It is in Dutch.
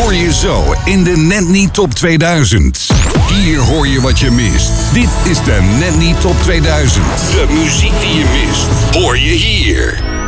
hoor je zo in de Net Niet Top 2000. Hier hoor je wat je mist. Dit is de Net Niet Top 2000. De muziek die je mist, hoor je hier.